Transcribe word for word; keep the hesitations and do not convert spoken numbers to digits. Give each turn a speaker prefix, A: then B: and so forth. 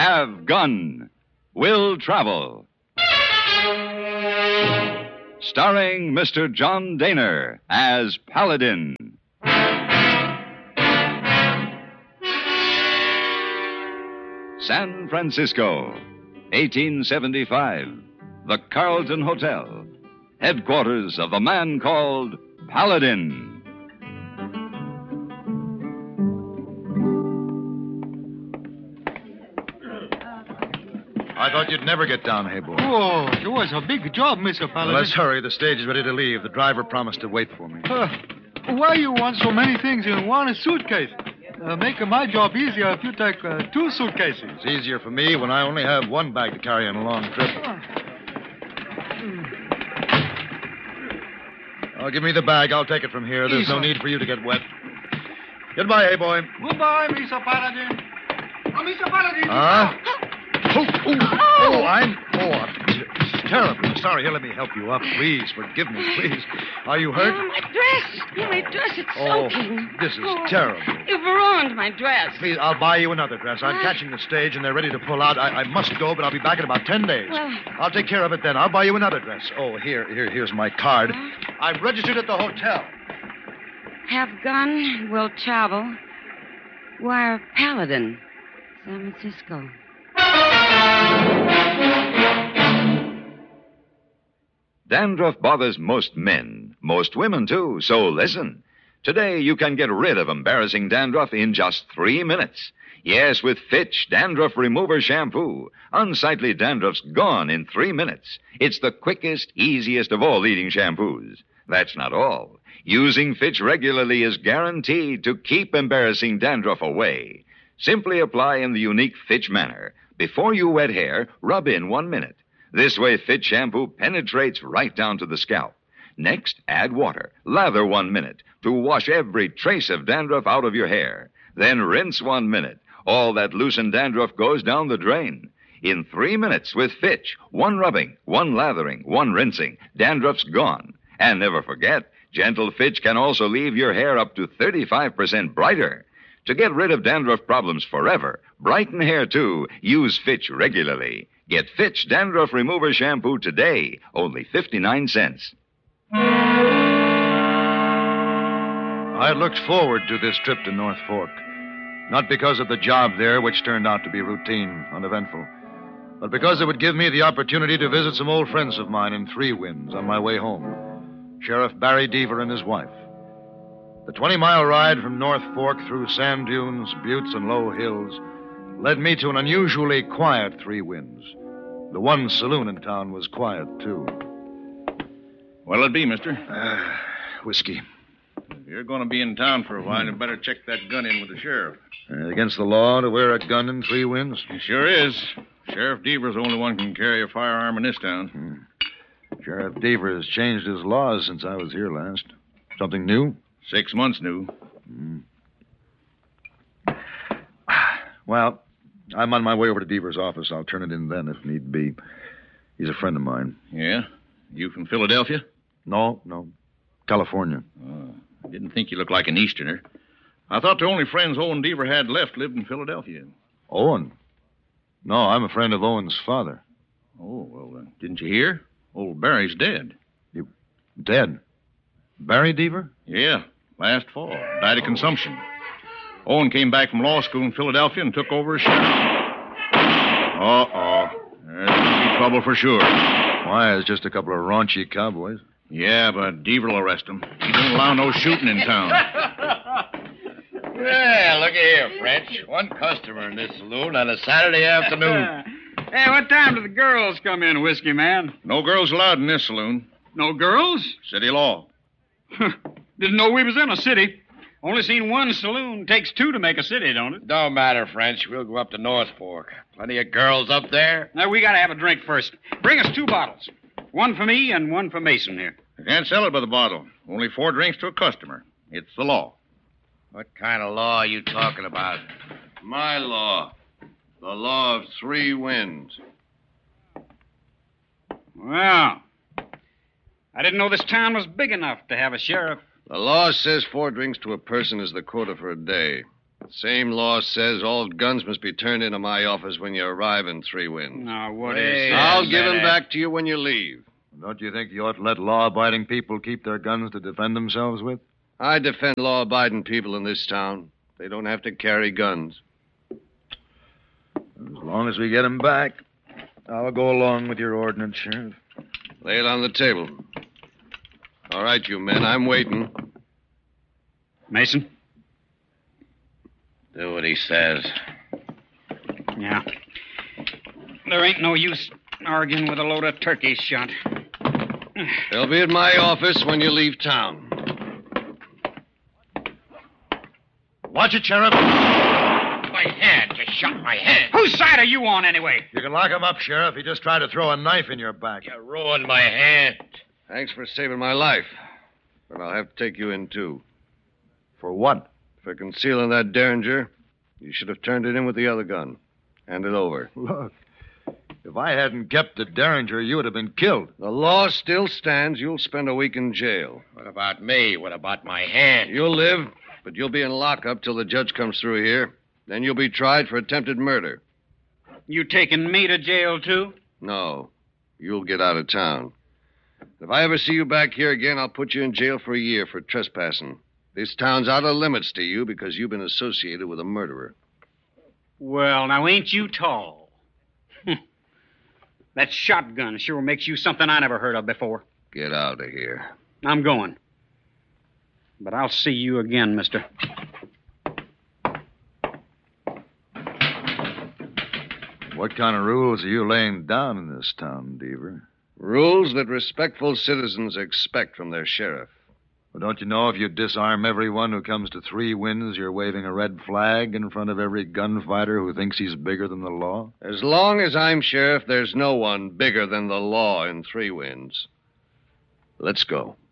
A: Have Gun, Will Travel. Starring Mister John Daner as Paladin. San Francisco, eighteen seventy-five. The Carlton Hotel, headquarters of the man called Paladin.
B: I thought you'd never get down, hey boy.
C: Oh, it was a big job, Mister Paladin.
B: Well, let's hurry. The stage is ready to leave. The driver promised to wait for me.
C: Uh, why you want so many things in one suitcase? Uh, make my job easier if you take uh, two suitcases.
B: It's easier for me when I only have one bag to carry on a long trip. Oh, give me the bag. I'll take it from here. There's no need for you to get wet. Goodbye, hey boy.
C: Goodbye, Mister Paladin. Oh, Mister Paladin.
B: Huh? Oh, oh, oh, I'm... Oh, it's terrible. Sorry. Here, let me help you up. Please, forgive me, please. Are you hurt?
D: Oh, my dress. Oh, my dress, it's
B: Oh,
D: soaking.
B: this is
D: Oh,
B: terrible.
D: You've ruined my dress.
B: Please, I'll buy you another dress. I'm catching the stage, and they're ready to pull out. I, I must go, but I'll be back in about ten days.
D: Well-
B: I'll take care of it then. I'll buy you another dress. Oh, here, here, here's my card.
D: Huh?
B: I'm registered at the hotel.
D: Have gun, will travel. Wire Paladin, San Francisco.
A: Dandruff bothers most men, most women too, so listen. Today you can get rid of embarrassing dandruff in just three minutes. Yes, with Fitch Dandruff Remover Shampoo. Unsightly dandruff's gone in three minutes. It's the quickest, easiest of all leading shampoos. That's not all. Using Fitch regularly is guaranteed to keep embarrassing dandruff away. Simply apply in the unique Fitch manner. Before you wet hair, rub in one minute. This way, Fitch shampoo penetrates right down to the scalp. Next, add water. Lather one minute to wash every trace of dandruff out of your hair. Then rinse one minute. All that loosened dandruff goes down the drain. In three minutes with Fitch, one rubbing, one lathering, one rinsing, dandruff's gone. And never forget, gentle Fitch can also leave your hair up to thirty-five percent brighter. To get rid of dandruff problems forever, brighten hair too, use Fitch regularly. Get Fitch Dandruff Remover Shampoo today, only fifty-nine cents.
B: I had looked forward to this trip to North Fork. Not because of the job there, which turned out to be routine, uneventful, but because it would give me the opportunity to visit some old friends of mine in Three Winds on my way home. Sheriff Barry Deaver and his wife. The twenty-mile ride from North Fork through sand dunes, buttes, and low hills led me to an unusually quiet Three Winds. The one saloon in town was quiet, too.
E: What'll it be, mister?
B: Uh, whiskey.
E: If you're going to be in town for a while, you better check that gun in with the sheriff.
B: Uh, against the law to wear a gun in Three Winds?
E: It sure is. Sheriff Deaver's the only one who can carry a firearm in this town.
B: Hmm. Sheriff Deaver has changed his laws since I was here last. Something new?
E: Six months new.
B: Hmm. Well, I'm on my way over to Deaver's office. I'll turn it in then if need be. He's a friend of mine.
E: Yeah? You from Philadelphia?
B: No, no. California.
E: Oh, I didn't think you looked like an Easterner. I thought the only friends Owen Deaver had left lived in Philadelphia.
B: Owen? No, I'm a friend of Owen's father.
E: Oh, well, uh, didn't you hear? Old Barry's dead.
B: You dead? Barry Deaver?
E: Yeah, last fall. Died of consumption. Owen came back from law school in Philadelphia and took over as sheriff. Uh-oh. There's going to be trouble for sure.
B: Why, it's just a couple of raunchy cowboys.
E: Yeah, but Deaver will arrest him. He don't allow no shooting in town.
F: Well, look here, French. One customer in this saloon on a Saturday afternoon.
G: Hey, what time do the girls come in, Whiskey Man?
E: No girls allowed in this saloon.
G: No girls?
E: City law.
G: Didn't know we was in a city. Only seen one saloon. Takes two to make a city, don't it?
F: Don't matter, French. We'll go up to North Fork. Plenty of girls up there.
G: Now, we gotta have a drink first. Bring us two bottles. One for me and one for Mason here.
E: I can't sell it by the bottle. Only four drinks to a customer. It's the law.
F: What kind of law are you talking about?
H: My law. The law of Three Winds.
G: Well, I didn't know this town was big enough to have a sheriff.
H: The law says four drinks to a person is the quota for a day. Same law says all guns must be turned into my office when you arrive in Three Winds.
G: Now, what is
F: Wait
G: this?
H: I'll
F: a
H: give them
F: minute.
H: back to you when you leave.
B: Don't you think you ought to let law-abiding people keep their guns to defend themselves with?
H: I defend law-abiding people in this town. They don't have to carry guns.
B: As long as we get them back, I'll go along with your ordinance, Sheriff.
H: Lay it on the table. All right, you men, I'm waiting.
G: Mason?
F: Do what he says.
G: Yeah. There ain't no use arguing with a load of turkeys shot.
H: They'll be at my office when you leave town.
B: Watch it, Sheriff.
F: My hand. You shot my hand.
G: Whose side are you on, anyway?
B: You can lock him up, Sheriff. He just tried to throw a knife in your back.
F: You ruined my hand.
H: Thanks for saving my life. But I'll have to take you in, too.
B: For what?
H: For concealing that Derringer, you should have turned it in with the other gun. Hand it over.
B: Look, if I hadn't kept the Derringer, you would have been killed.
H: The law still stands. You'll spend a week in jail.
F: What about me? What about my hand?
H: You'll live, but you'll be in lockup till the judge comes through here. Then you'll be tried for attempted murder.
G: You taking me to jail, too?
H: No, you'll get out of town. If I ever see you back here again, I'll put you in jail for a year for trespassing. This town's out of limits to you because you've been associated with a murderer.
G: Well, now, ain't you tall? That shotgun sure makes you something I never heard of before.
H: Get out of here.
G: I'm going. But I'll see you again, mister.
B: What kind of rules are you laying down in this town, Deaver?
H: Rules that respectful citizens expect from their sheriff.
B: Well, don't you know if you disarm everyone who comes to Three Winds, you're waving a red flag in front of every gunfighter who thinks he's bigger than the law?
H: As long as I'm sheriff, there's no one bigger than the law in Three Winds. Let's go.